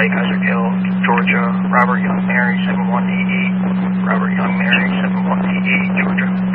Kaiser Hill, Georgia. Robert Young Mary, 71DE. Robert Young Mary, 71DE, Georgia.